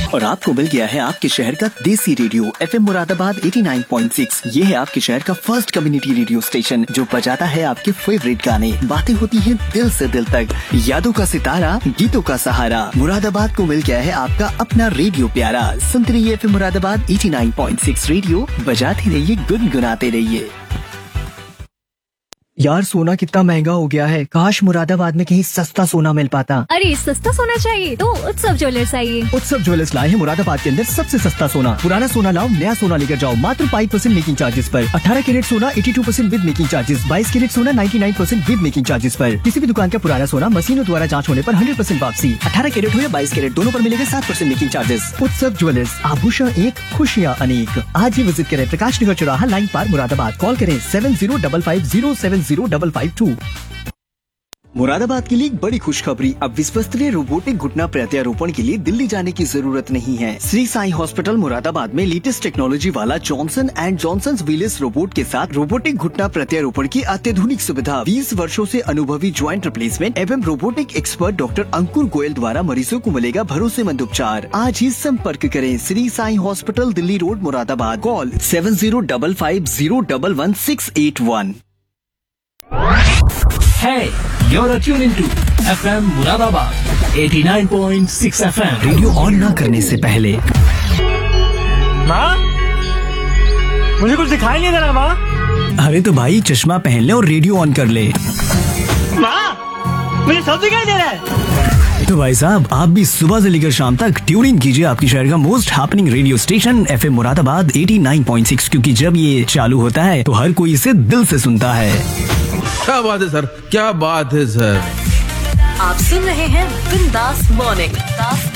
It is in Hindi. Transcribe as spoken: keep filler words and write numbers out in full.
और आपको मिल गया है आपके शहर का देसी रेडियो एफ एम मुरादाबाद नवासी पॉइंट छह। ये है आपके शहर का फर्स्ट कम्युनिटी रेडियो स्टेशन जो बजाता है आपके फेवरेट गाने। बातें होती हैं दिल से दिल तक, यादों का सितारा, गीतों का सहारा। मुरादाबाद को मिल गया है आपका अपना रेडियो प्यारा। सुनते रहिए एफ एम मुरादाबाद नवासी पॉइंट छह रेडियो, बजाते रहिए, गुनगुनाते रहिए। यार सोना कितना महंगा हो गया है, काश मुरादाबाद में कहीं सस्ता सोना मिल पाता। अरे सस्ता सोना चाहिए तो उत्सव ज्वेलर्स आइए। उत्सव ज्वेलर्स लाए हैं मुरादाबाद के अंदर सबसे सस्ता सोना। पुराना सोना लाओ, नया सोना लेकर जाओ मात्र पाँच परसेंट मेकिंग चार्जेस पर। अठारह कैरेट सोना बयासी परसेंट विद मेकिंग चार्जेस, बाईस कैरेट सोना निन्यानवे परसेंट विद मेकिंग चार्जेस पर। किसी भी दुकान का पुराना सोना मशीनों द्वारा जाँच होने पर हंड्रेड परसेंट वापसी। अठारह कैरेट हो या बाईस कैरेट, दोनों पर मिलेगा सात परसेंट मेकिंग चार्जेस। उत्सव ज्वेलर्स, आभूषण एक, खुशियाँ अनेक। आज ही विजिट करें प्रकाश नगर चौराहा, लाइन पार, मुरादाबाद। कॉल करें seven zero double five zero seven zero double five to. Moradabad के लिए एक बड़ी खुशखबरी, अब विश्वस्तरीय रोबोटिक घुटना प्रत्यारोपण के लिए दिल्ली जाने की जरूरत नहीं है। श्री साई हॉस्पिटल मुरादाबाद में लेटेस्ट टेक्नोलॉजी वाला Johnson and Johnson wheels robot के साथ रोबोटिक घुटना प्रत्यारोपण की अत्याधुनिक सुविधा। बीस वर्षों से अनुभवी ज्वाइंट रिप्लेसमेंट एवं रोबोटिक एक्सपर्ट डॉक्टर अंकुर गोयल द्वारा मरीजों को मिलेगा भरोसेमंद उपचार। आज ही संपर्क करें Shri Sai hospital, Delhi road, Moradabad. Call seven zero double five zero double one six eight one. Hey, you're tuned into F M Muradabad eighty-nine point six F M. Radio on न करने से पहले माँ, मुझे कुछ दिखाई नहीं दे रहा माँ। अरे तो भाई चश्मा पहन ले और रेडियो ऑन कर ले। माँ, मुझे सब दिखाई दे रहा है। तो भाई साहब आप भी सुबह से लेकर शाम तक ट्यून इन कीजिए आपकी शहर का most happening radio station F M Moradabad नवासी पॉइंट छह, क्योंकि जब ये चालू होता है तो हर कोई इसे दिल से सुनता है। क्या बात है सर, क्या बात है सर। आप सुन रहे हैं बिंदास मॉर्निंग।